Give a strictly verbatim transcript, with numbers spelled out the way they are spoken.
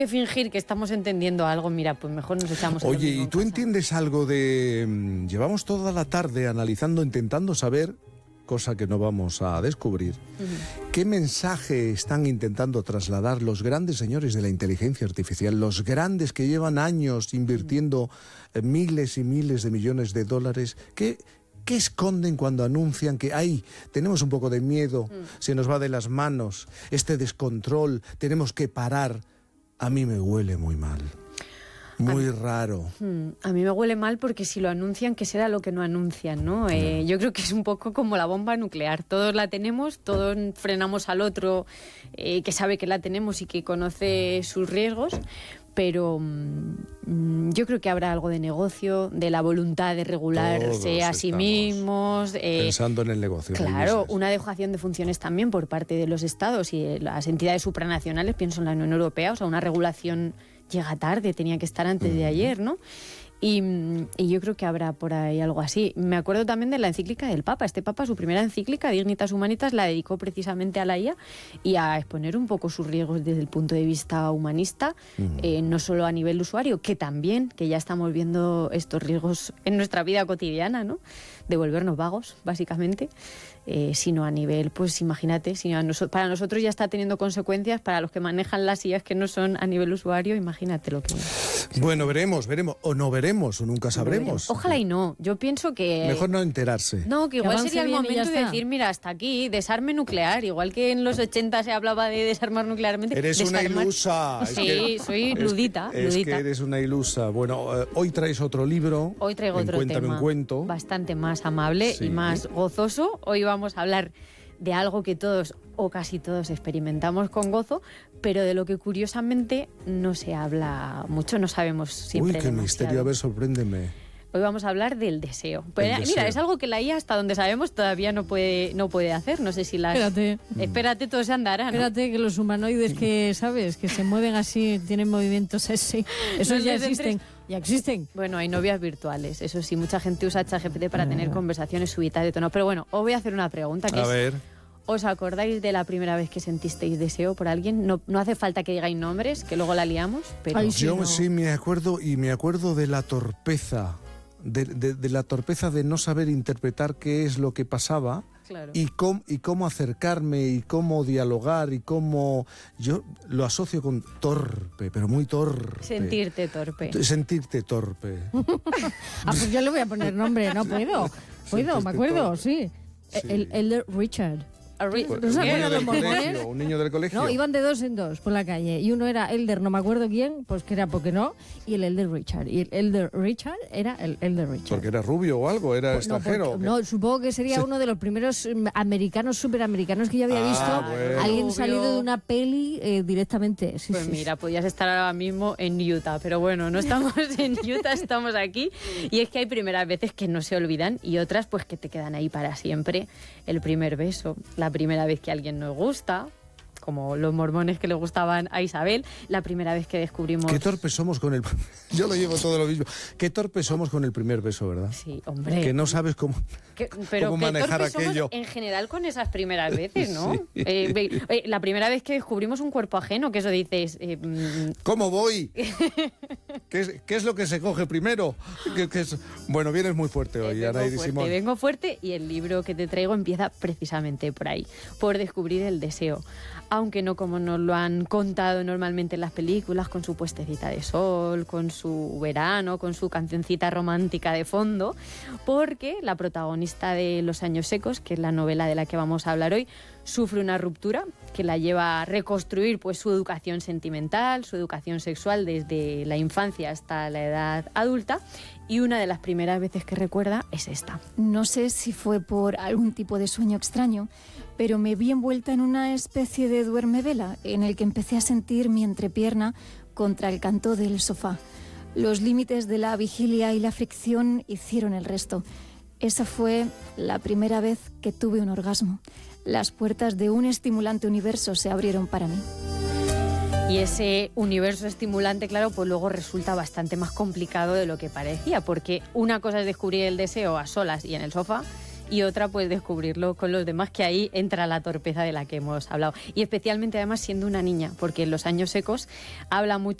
que fingir que estamos entendiendo algo, mira, pues mejor nos echamos. Oye, ¿y tú entiendes algo de... mm, llevamos toda la tarde analizando, intentando saber, cosa que no vamos a descubrir, uh-huh. qué mensaje están intentando trasladar los grandes señores de la inteligencia artificial, los grandes que llevan años invirtiendo uh-huh. miles y miles de millones de dólares? ¿Qué, qué esconden cuando anuncian que ahí tenemos un poco de miedo, uh-huh. se nos va de las manos, este descontrol, tenemos que parar? A mí me huele muy mal. Muy a, raro. A mí me huele mal porque si lo anuncian, ¿qué será lo que no anuncian, ¿no? Eh, yo creo que es un poco como la bomba nuclear. Todos la tenemos, todos frenamos al otro eh, que sabe que la tenemos y que conoce sus riesgos, pero mmm, yo creo que habrá algo de negocio, de la voluntad de regularse todos a sí mismos. Eh, pensando en el negocio. Claro, una dejación de funciones también por parte de los estados y las entidades supranacionales, pienso en la Unión Europea, o sea, una regulación llega tarde, tenía que estar antes de ayer, ¿no? Y, y yo creo que habrá por ahí algo así. Me acuerdo también de la encíclica del Papa. Este Papa, su primera encíclica, Dignitas Humanitas, la dedicó precisamente a la I A y a exponer un poco sus riesgos desde el punto de vista humanista, uh-huh. eh, no solo a nivel usuario, que también, que ya estamos viendo estos riesgos en nuestra vida cotidiana, ¿no? De volvernos vagos, básicamente, eh, sino a nivel, pues imagínate, si a noso- para nosotros ya está teniendo consecuencias, para los que manejan las I As que no son a nivel usuario, imagínate lo que... Bueno, veremos, veremos, o no veremos, o nunca sabremos. Ojalá y no, yo pienso que... Mejor no enterarse. No, que igual que sería el momento de está. decir, mira, hasta aquí, desarme nuclear, igual que en los ochenta se hablaba de desarmar nuclearmente. Eres desarmar... una ilusa. Sí, es que, soy ludita, es que, es ludita. que eres una ilusa. Bueno, eh, hoy traes otro libro. Hoy traigo otro Cuéntame tema un cuento. bastante más amable Sí. y más gozoso. Hoy vamos a hablar de algo que todos o casi todos experimentamos con gozo, pero de lo que curiosamente no se habla mucho, no sabemos siempre. Uy, qué demasiado. misterio, a ver, sorpréndeme. Hoy vamos a hablar del deseo. Pero El mira, deseo. es algo que la I A, hasta donde sabemos, todavía no puede, no puede hacer. No sé si las... Espérate. Espérate, todo se andará, ¿no? Espérate, que los humanoides que, ¿sabes? Que se mueven así, tienen movimientos así. Esos Los ya descentres- existen. Ya existen. Bueno, hay novias virtuales, eso sí, mucha gente usa ChatGPT para tener conversaciones subidas de tono. Pero bueno, os voy a hacer una pregunta. Que A es, ver. ¿os acordáis de la primera vez que sentisteis deseo por alguien? No, no hace falta que digáis nombres, que luego la liamos, pero... Ay, sí. Yo no. sí me acuerdo, y me acuerdo de la torpeza, de, de, de la torpeza de no saber interpretar qué es lo que pasaba. Claro. Y cómo, y cómo acercarme y cómo dialogar y cómo... Yo lo asocio con torpe, pero muy torpe. Sentirte torpe. Sentirte torpe. Ah, pues yo le voy a poner nombre, no puedo. Puedo, me acuerdo, sí. Sí. El Elder Richard. Arri- Pues, ¿No un se niño acuerdan del los mormones? colegio, un niño del colegio. No, iban de dos en dos por la calle. Y uno era Elder, no me acuerdo quién, pues que era porque no, y el Elder Richard. Y el Elder Richard era el Elder Richard. Porque era rubio o algo, era No, extranjero. porque- ¿o qué? no, supongo que sería Sí. uno de los primeros mm, americanos, superamericanos que yo había Ah, visto. bueno. Alguien Rubio. salido de una peli eh, directamente. Sí, Pues sí, mira, podías estar ahora mismo en Utah, pero bueno, no estamos en Utah, estamos aquí. Y es que hay primeras veces que no se olvidan y otras pues que te quedan ahí para siempre. El primer beso, la primera vez que alguien nos gusta, como los mormones que le gustaban a Isabel, la primera vez que descubrimos... Qué torpes somos con el... Yo lo llevo todo lo mismo. Qué torpes somos con el primer beso, ¿verdad? Sí, hombre. Que no sabes cómo... Que- pero cómo qué manejar torpes somos aquello. en general con esas primeras veces, ¿no? Sí. Eh, ve- eh, la primera vez que descubrimos un cuerpo ajeno, que eso dices... eh, mm, ¿Cómo voy? ¿Qué es, qué es lo que se coge primero? ¿Qué- qué es? Bueno, vienes muy fuerte Eh, hoy, vengo Anaídi fuerte, Simón. vengo fuerte y el libro que te traigo empieza precisamente por ahí, por descubrir el deseo. Aunque no como nos lo han contado normalmente en las películas, con su puestecita de sol, con su verano, con su cancioncita romántica de fondo, porque la protagonista de Los años secos, que es la novela de la que vamos a hablar hoy, sufre una ruptura que la lleva a reconstruir pues, su educación sentimental, su educación sexual desde la infancia hasta la edad adulta, y una de las primeras veces que recuerda es esta. No sé si fue por algún tipo de sueño extraño, pero me vi envuelta en una especie de duermevela en el que empecé a sentir mi entrepierna contra el canto del sofá. Los límites de la vigilia y la fricción hicieron el resto. Esa fue la primera vez que tuve un orgasmo. Las puertas de un estimulante universo se abrieron para mí. Y ese universo estimulante, claro, pues luego resulta bastante más complicado de lo que parecía, porque una cosa es descubrir el deseo a solas y en el sofá, y otra pues descubrirlo con los demás, que ahí entra la torpeza de la que hemos hablado. Y especialmente además siendo una niña, porque en los años secos habla mucho